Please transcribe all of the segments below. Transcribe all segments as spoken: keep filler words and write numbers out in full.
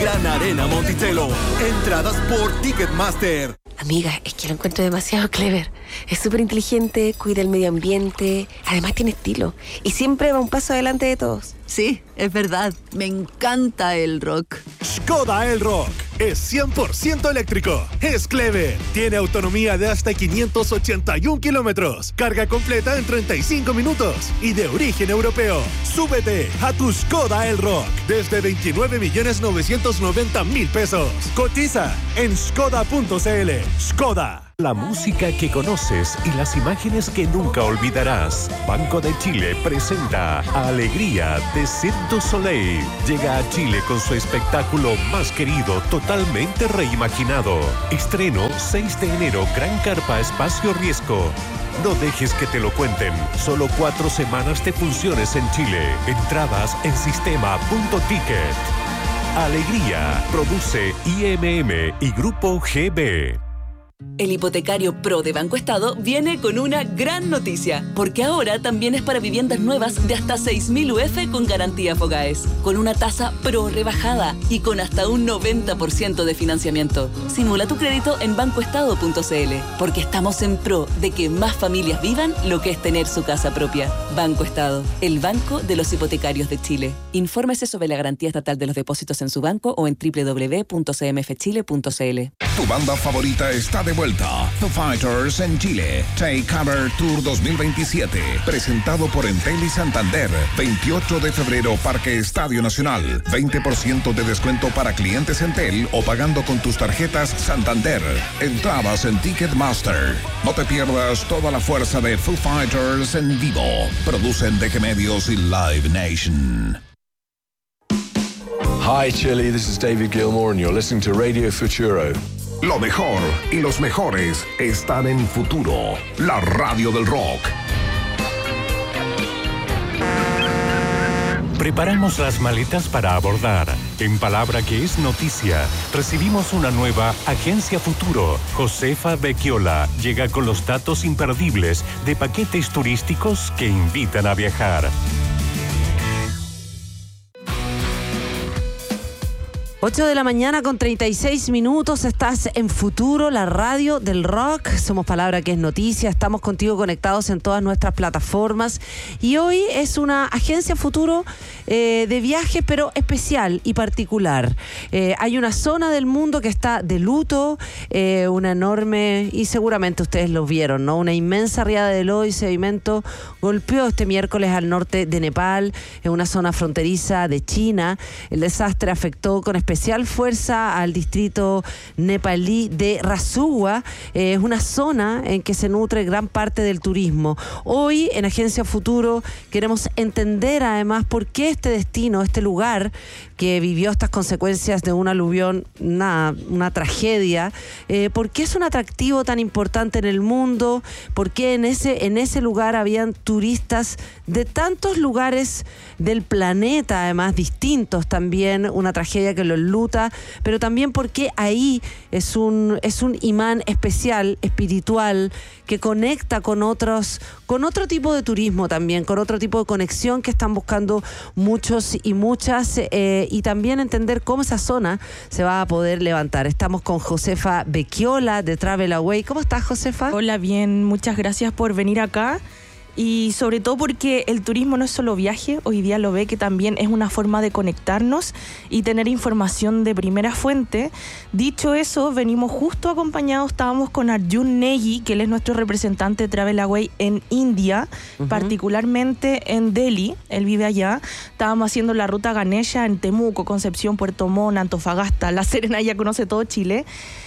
Gran Arena Monticello. Entradas por Ticketmaster. Amiga, es que lo encuentro demasiado clever. Es súper inteligente, cuida el medio ambiente, además tiene estilo y siempre va un paso adelante de todos. Sí, es verdad. Me encanta el rock. Skoda Elrock es cien por ciento eléctrico. Es clever. Tiene autonomía de hasta quinientos ochenta y un kilómetros. Carga completa en treinta y cinco minutos. Y de origen europeo. Súbete a tu Skoda Elrock desde veintinueve millones novecientos noventa mil pesos. Cotiza en skoda punto c l. Skoda. La música que conoces y las imágenes que nunca olvidarás. Banco de Chile presenta Alegría de Cirque du Soleil. Llega a Chile con su espectáculo más querido, totalmente reimaginado. Estreno seis de enero, Gran Carpa Espacio Riesgo. No dejes que te lo cuenten. Solo cuatro semanas de funciones en Chile. Entradas en sistema punto ticket. Alegría. Produce I M M y Grupo G B. El hipotecario Pro de Banco Estado viene con una gran noticia, porque ahora también es para viviendas nuevas de hasta seis mil U F con garantía Fogaes, con una tasa Pro rebajada y con hasta un noventa por ciento de financiamiento. Simula tu crédito en banco estado punto c l, porque estamos en pro de que más familias vivan lo que es tener su casa propia. Banco Estado, el banco de los hipotecarios de Chile. Infórmese sobre la garantía estatal de los depósitos en su banco o en doble u doble u doble u punto c m f chile punto c l. Tu banda favorita está de vuelta. Foo Fighters en Chile. Take Cover Tour dos mil veintisiete. Presentado por Entel y Santander. veintiocho de febrero, Parque Estadio Nacional. veinte por ciento de descuento para clientes Entel o pagando con tus tarjetas Santander. Entradas en Ticketmaster. No te pierdas toda la fuerza de Foo Fighters en vivo. Producen D G Medios y Live Nation. Hi Chile, this is David Gilmour and you're listening to Radio Futuro. Lo mejor y los mejores están en Futuro, la radio del rock. Preparamos las maletas para abordar. En palabra que es noticia, recibimos una nueva Agencia Futuro. Josefa Becchiola llega con los datos imperdibles de paquetes turísticos que invitan a viajar. ocho de la mañana con treinta y seis minutos, estás en Futuro, la radio del rock. Somos Palabra que es Noticia, estamos contigo conectados en todas nuestras plataformas. Y hoy es una agencia Futuro eh, de viajes, pero especial y particular. Eh, hay una zona del mundo que está de luto, eh, una enorme, y seguramente ustedes lo vieron, ¿no? Una inmensa riada de lodo y sedimento golpeó este miércoles al norte de Nepal, en una zona fronteriza de China. El desastre afectó con especial fuerza al distrito nepalí de Rasuwa. Eh, es una zona en que se nutre gran parte del turismo. Hoy en Agencia Futuro queremos entender además por qué este destino, este lugar que vivió estas consecuencias de un aluvión, una, una tragedia, eh, por qué es un atractivo tan importante en el mundo, por qué en ese, en ese lugar habían turistas de tantos lugares del planeta, además distintos también, una tragedia que lo enluta, pero también porque ahí es un, es un imán especial, espiritual, que conecta con otros, con otro tipo de turismo también, con otro tipo de conexión que están buscando muchos y muchas, eh, y también entender cómo esa zona se va a poder levantar. Estamos con Josefa Becchiola de Travel Away. ¿Cómo estás, Josefa? Hola, bien, muchas gracias por venir acá. Y sobre todo porque el turismo no es solo viaje, hoy día lo ve que también es una forma de conectarnos y tener información de primera fuente. Dicho eso, venimos justo acompañados, estábamos con Arjun Negi, que él es nuestro representante de Travel Away en India, uh-huh. particularmente en Delhi, él vive allá. Estábamos haciendo la ruta Ganesha en Temuco, Concepción, Puerto Montt, Antofagasta, La Serena, ya conoce todo Chile.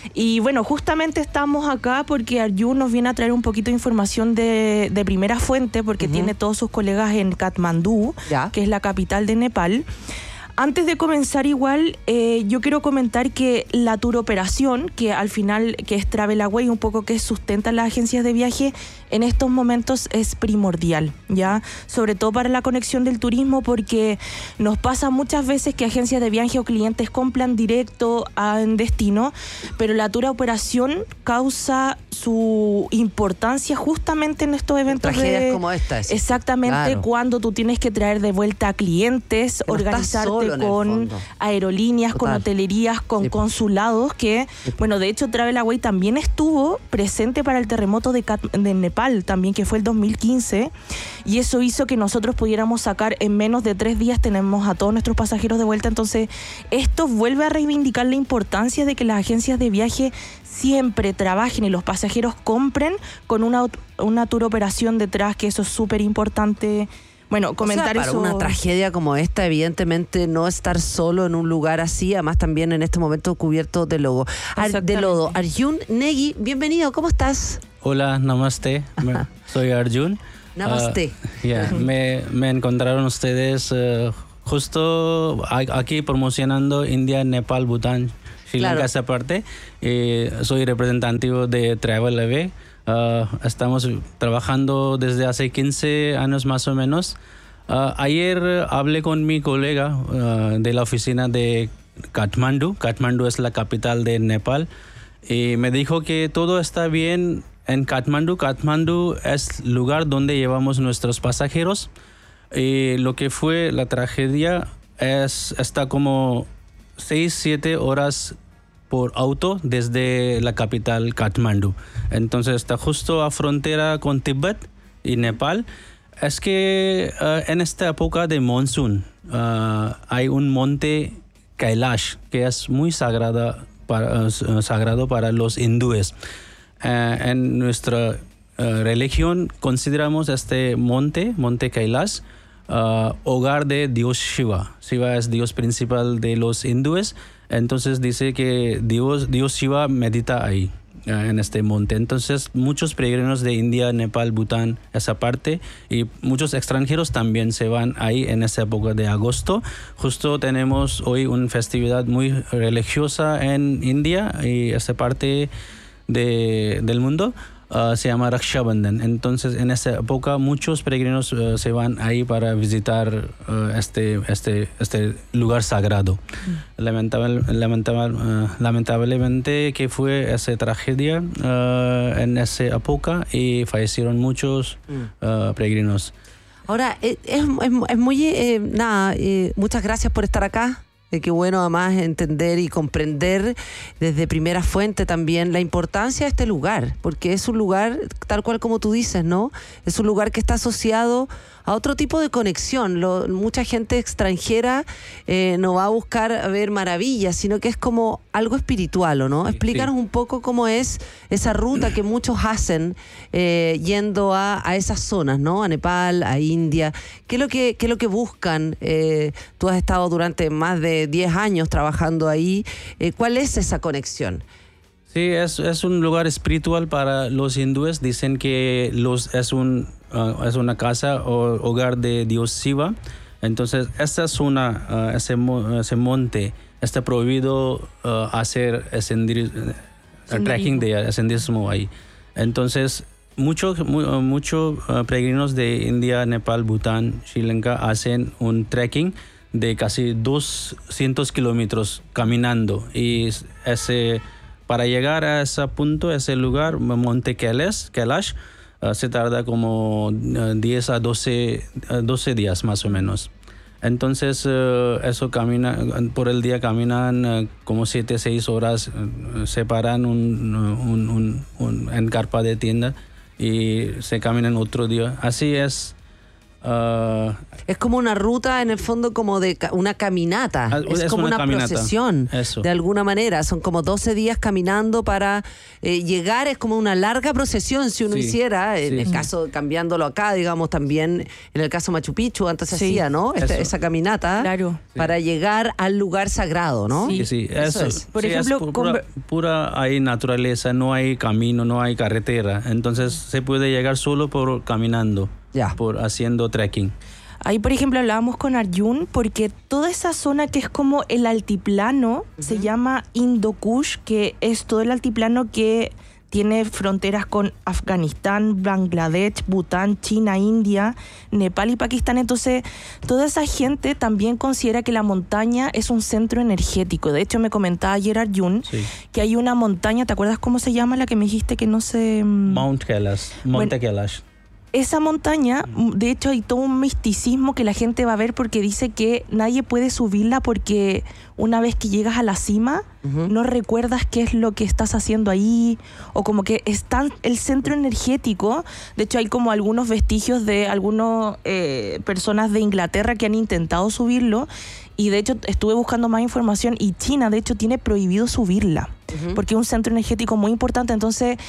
Y bueno, justamente estamos acá porque Arjun nos viene a traer un poquito de información de, de primera fuente, porque uh-huh. tiene todos sus colegas en Katmandú, ya. que es la capital de Nepal. Antes de comenzar igual, eh, yo quiero comentar que la tour operación, que al final que es Travel Away, un poco que sustenta las agencias de viaje, en estos momentos es primordial, ¿ya? Sobre todo para la conexión del turismo, porque nos pasa muchas veces que agencias de viaje o clientes compran directo a, en destino, pero la tour operación causa su importancia justamente en estos eventos. Tragedias de, como estas. Exactamente, claro. Cuando tú tienes que traer de vuelta a clientes, que organizarte en el con fondo. aerolíneas, Total. con hotelerías, con Sí. consulados, que, bueno, de hecho Travelaway también estuvo presente para el terremoto de, Kat- de Nepal, también que fue el dos mil quince, y eso hizo que nosotros pudiéramos sacar en menos de tres días, tenemos a todos nuestros pasajeros de vuelta. Entonces, esto vuelve a reivindicar la importancia de que las agencias de viaje siempre trabajen y los pasajeros compren con una, una tour operación detrás, que eso es súper importante. Bueno, comentar o sea, para eso. una tragedia como esta, evidentemente no estar solo en un lugar así, además también en este momento cubierto de lodo. Ar- de lodo. Arjun Negi, bienvenido, ¿cómo estás? Hola, namaste. Me- soy Arjun. Namaste. Uh, yeah, me, me encontraron ustedes uh, justo a- aquí promocionando India, Nepal, Bután, Sri Lanka, Claro. esa parte. Eh, soy representativo de Travelaway. Uh, estamos trabajando desde hace quince años más o menos. Uh, ayer hablé con mi colega uh, de la oficina de Kathmandu. Kathmandu es la capital de Nepal. Y me dijo que todo está bien en Kathmandu. Kathmandu es el lugar donde llevamos nuestros pasajeros. Y lo que fue la tragedia es está como seis, siete horas por auto desde la capital Kathmandu. Entonces está justo a frontera con Tíbet y Nepal. Es que uh, en esta época de monsoon uh, hay un monte Kailash que es muy sagrada para, uh, sagrado para los hindúes. Uh, en nuestra uh, religión consideramos este monte, monte Kailash, uh, hogar de Dios Shiva. Shiva es Dios principal de los hindúes. Entonces dice que Dios, Dios Shiva medita ahí, en este monte. Entonces muchos peregrinos de India, Nepal, Bután, esa parte, y muchos extranjeros también se van ahí en esa época de agosto. Justo tenemos hoy una festividad muy religiosa en India y esa parte de, del mundo. Uh, se llama Raksha Bandhan. Entonces en esa época muchos peregrinos uh, se van ahí para visitar uh, este, este, este lugar sagrado. Mm. Lamentable, lamentable, uh, lamentablemente que fue esa tragedia uh, en esa época y fallecieron muchos mm. uh, peregrinos. Ahora, es, es, es muy... Eh, nada, eh, muchas gracias por estar acá. Eh, qué bueno además entender y comprender desde primera fuente también la importancia de este lugar, porque es un lugar, tal cual como tú dices, ¿no? Es un lugar que está asociado a otro tipo de conexión. Lo, mucha gente extranjera eh, no va a buscar a ver maravillas, sino que es como algo espiritual, ¿o no? Sí, Explícanos sí. un poco cómo es esa ruta que muchos hacen eh, yendo a, a esas zonas, ¿no? A Nepal, a India. ¿Qué es lo que, qué es lo que buscan? Eh, tú has estado durante más de diez años trabajando ahí. Eh, ¿Cuál es esa conexión? Sí, es, es un lugar espiritual para los hindúes. Dicen que los, es, un, uh, es una casa o hogar de Dios Shiva. Entonces, esta zona, uh, ese, ese monte, está prohibido uh, hacer ascendir, uh, trekking de ascendismo ahí. Entonces, muchos mucho, mucho, uh, peregrinos de India, Nepal, Bután, Sri Lanka hacen un trekking de casi doscientos kilómetros caminando. Y ese... Para llegar a ese punto, ese lugar, Monte Kailash, Kailash uh, se tarda como uh, diez a doce, uh, doce días más o menos. Entonces, uh, eso camina, por el día caminan uh, como siete, seis horas, uh, se paran un, un, un, un, en carpa de tienda y se caminan otro día. Así es. Uh, es como una ruta en el fondo, como de ca- una caminata, es, es como una, una procesión. Eso. De alguna manera, son como doce días caminando para eh, llegar, es como una larga procesión si uno sí, hiciera, en sí. el caso, cambiándolo acá, digamos, también en el caso Machu Picchu, antes se sí. hacía, ¿no? Esta, esa caminata, claro. para sí. llegar al lugar sagrado, ¿no? Sí, sí, eso, eso es. Por sí, ejemplo, es pu- pura, pura hay naturaleza, no hay camino, no hay carretera, entonces se puede llegar solo por caminando. Ya. Por haciendo trekking. Ahí, por ejemplo, hablábamos con Arjun porque toda esa zona que es como el altiplano uh-huh. se llama Indo Kush, que es todo el altiplano que tiene fronteras con Afganistán, Bangladesh, Bután, China, India, Nepal y Pakistán. Entonces, toda esa gente también considera que la montaña es un centro energético. De hecho, me comentaba ayer Arjun sí. que hay una montaña, ¿te acuerdas cómo se llama la que me dijiste que no se... Mount Kailash, Monte bueno, Kailash. esa montaña, de hecho hay todo un misticismo que la gente va a ver porque dice que nadie puede subirla porque una vez que llegas a la cima uh-huh. no recuerdas qué es lo que estás haciendo ahí, o como que está el centro energético. De hecho hay como algunos vestigios de algunas eh, personas de Inglaterra que han intentado subirlo, y de hecho estuve buscando más información y China de hecho tiene prohibido subirla uh-huh. porque es un centro energético muy importante. Entonces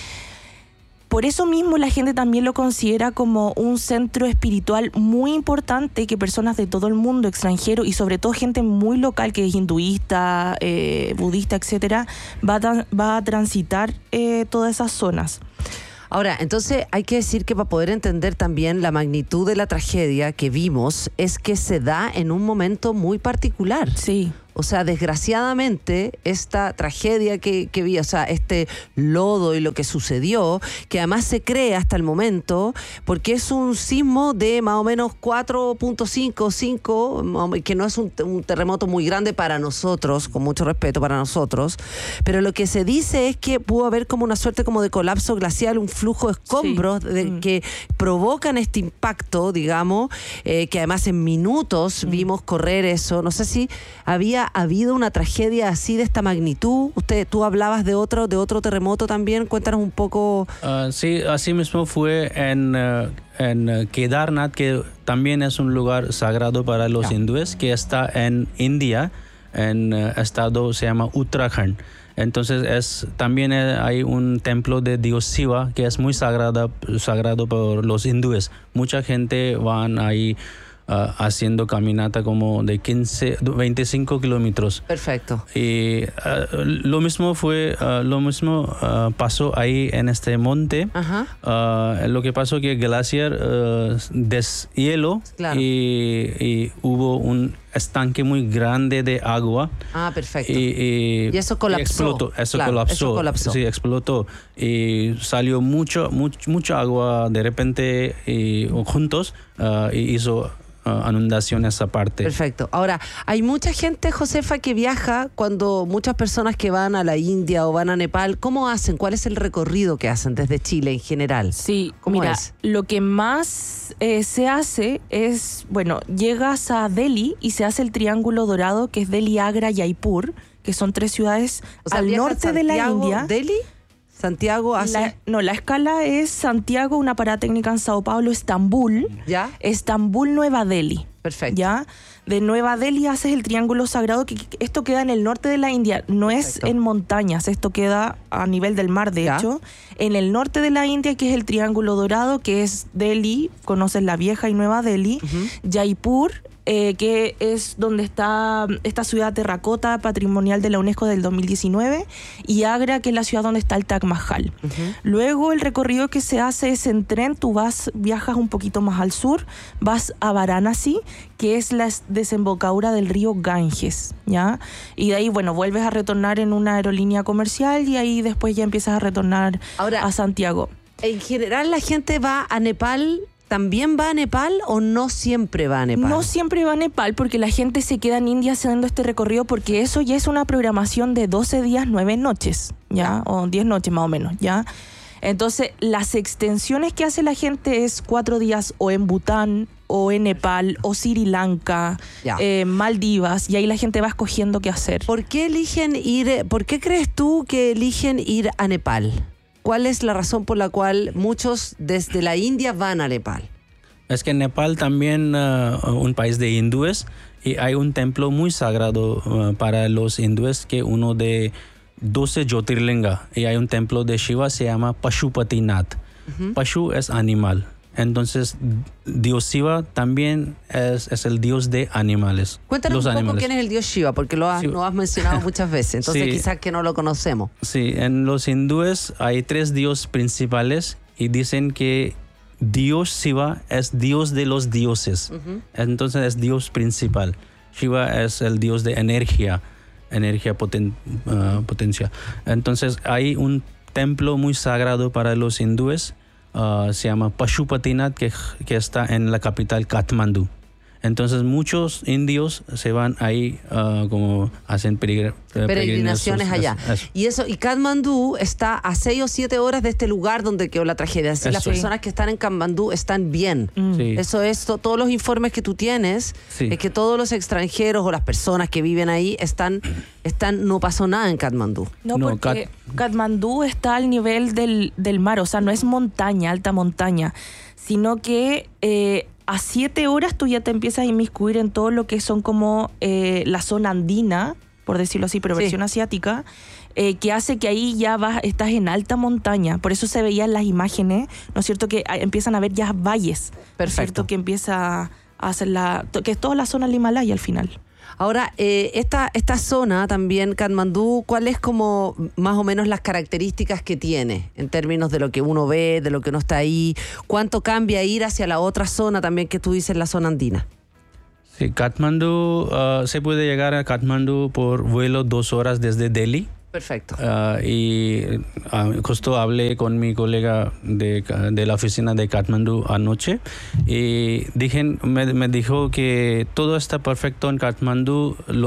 por eso mismo la gente también lo considera como un centro espiritual muy importante, que personas de todo el mundo, extranjero y sobre todo gente muy local que es hinduista, eh, budista, etcétera, va a, tra- va a transitar eh, todas esas zonas. Ahora, entonces hay que decir que para poder entender también la magnitud de la tragedia que vimos es que se da en un momento muy particular. Sí. O sea, desgraciadamente, esta tragedia que, que vi, o sea, este lodo y lo que sucedió, que además se cree hasta el momento, porque es un sismo de más o menos cuatro punto cinco, cinco, que no es un, un terremoto muy grande para nosotros, con mucho respeto para nosotros, pero lo que se dice es que pudo haber como una suerte como de colapso glacial, un flujo de escombros sí. de, mm. que provocan este impacto, digamos, eh, que además en minutos mm. vimos correr eso. No sé si había habido una tragedia así de esta magnitud. Usted, tú hablabas de otro, de otro terremoto también. Cuéntanos un poco. Uh, sí, así mismo fue en, uh, en Kedarnath, que también es un lugar sagrado para los yeah. hindúes, que está en India, en uh, estado se llama Uttarakhand. Entonces es también hay un templo de Dios Shiva que es muy sagrado, sagrado por los hindúes. Mucha gente van ahí Uh, haciendo caminata como de quince, veinticinco kilómetros. Perfecto. Y uh, lo mismo fue, uh, lo mismo uh, pasó ahí en este monte. Ajá. Uh, lo que pasó que el glaciar uh, deshielo claro. y, y hubo un estanque muy grande de agua. Ah, perfecto. Y, y, y eso colapsó. Y explotó. Eso, claro, colapsó. eso colapsó. Sí, explotó. Y salió mucho, mucho, mucha agua de repente y, juntos uh, y hizo Uh, inundación esa parte. Perfecto. Ahora, hay mucha gente, Josefa, que viaja cuando muchas personas que van a la India o van a Nepal, ¿cómo hacen? ¿Cuál es el recorrido que hacen desde Chile en general? Sí, ¿cómo mira, es? Lo que más eh, se hace es, bueno, llegas a Delhi y se hace el triángulo dorado, que es Delhi, Agra y Jaipur, que son tres ciudades o sea, al norte de la India. ¿Delhi? Santiago hace... La, no, la escala es Santiago, una parada técnica en Sao Paulo, Estambul. ¿Ya? Estambul, Nueva Delhi. Perfecto. ¿Ya? De Nueva Delhi haces el triángulo sagrado, que esto queda en el norte de la India. No Perfecto. Es en montañas, esto queda a nivel del mar, de ¿Ya? Hecho. En el norte de la India, que es el triángulo dorado, que es Delhi, conoces la vieja y Nueva Delhi. Uh-huh. Jaipur, Eh, que es donde está esta ciudad terracota patrimonial de la UNESCO del dos mil diecinueve, y Agra, que es la ciudad donde está el Taj Mahal. Uh-huh. Luego el recorrido que se hace es en tren, tú vas, viajas un poquito más al sur, vas a Varanasi, que es la desembocadura del río Ganges, ¿ya? Y de ahí, bueno, vuelves a retornar en una aerolínea comercial y ahí después ya empiezas a retornar Ahora, a Santiago. En general la gente va a Nepal... ¿También va a Nepal o no siempre va a Nepal? No siempre va a Nepal porque la gente se queda en India haciendo este recorrido, porque eso ya es una programación de doce días, nueve noches, ¿ya? O diez noches más o menos, ¿ya? Entonces, las extensiones que hace la gente es cuatro días o en Bután, o en Nepal, o Sri Lanka, eh, Maldivas, y ahí la gente va escogiendo qué hacer. ¿Por qué eligen ir, por qué crees tú que eligen ir a Nepal? ¿Cuál es la razón por la cual muchos desde la India van a Nepal? Es que Nepal también es uh, un país de hindúes y hay un templo muy sagrado uh, para los hindúes, que uno de doce Jyotirlinga, y hay un templo de Shiva, se llama Pashupatinath. Uh-huh. Pashu es animal. Entonces, Dios Shiva también es, es el dios de animales. Cuéntanos los un poco animales. quién es el dios Shiva, porque lo has, sí. lo has mencionado muchas veces, entonces sí. quizás que no lo conocemos. Sí, en los hindúes hay tres dioses principales y dicen que Dios Shiva es dios de los dioses. Uh-huh. Entonces es dios principal. Shiva es el dios de energía, energía poten, uh, potencia. Entonces hay un templo muy sagrado para los hindúes. Uh, se llama Pashupatinath, que, que está en la capital Katmandú. Entonces muchos indios se van ahí uh, como hacen peregr- peregrinaciones allá. Eso. Y eso, y Katmandú está a seis o siete horas de este lugar donde quedó la tragedia. Así las Eso. personas que están en Katmandú están bien. Sí. Eso es, to- todos los informes que tú tienes, Sí. es que todos los extranjeros o las personas que viven ahí están, están no pasó nada en Katmandú. No, No, porque Kat- Katmandú está al nivel del, del mar, o sea, no es montaña, alta montaña, sino que eh, a siete horas tú ya te empiezas a inmiscuir en todo lo que son como eh, la zona andina, por decirlo así, pero Sí. versión asiática, eh, que hace que ahí ya vas, estás en alta montaña. Por eso se veían las imágenes, ¿no es cierto? Que ah, empiezan a ver ya valles, ¿no es Perfecto. cierto? Que empieza a hacer la... que es toda la zona del Himalaya al final. Ahora, eh, esta, esta zona también, Katmandú, ¿cuáles como más o menos las características que tiene en términos de lo que uno ve, de lo que no está ahí? ¿Cuánto cambia ir hacia la otra zona también que tú dices, la zona andina? Sí, Katmandú, uh, se puede llegar a Katmandú por vuelo dos horas desde Delhi. Perfecto. Uh, y uh, justo hablé con mi colega de, de la oficina de Katmandú anoche y dije, me, me dijo que todo está perfecto en Katmandú. Lo